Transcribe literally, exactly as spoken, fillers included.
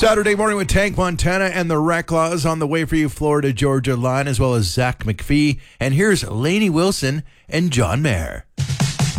Saturday morning with Tank Montana and the Reclaws on the way for you, Florida Georgia line, as well as Zach McPhee. And here's Lainey Wilson and John Mayer.